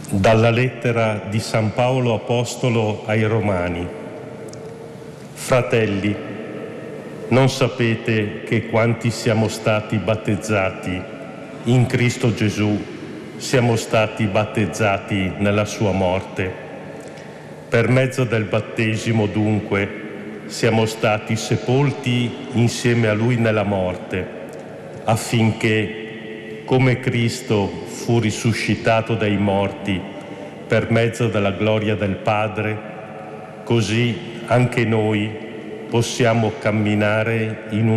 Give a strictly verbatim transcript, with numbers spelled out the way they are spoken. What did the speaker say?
Dalla lettera di San Paolo Apostolo ai Romani. Fratelli, non sapete che quanti siamo stati battezzati in Cristo Gesù siamo stati battezzati nella sua morte? Per mezzo del battesimo, dunque, siamo stati sepolti insieme a Lui nella morte, affinché, come Cristo fu risuscitato dai morti per mezzo della gloria del Padre, così anche noi possiamo camminare in un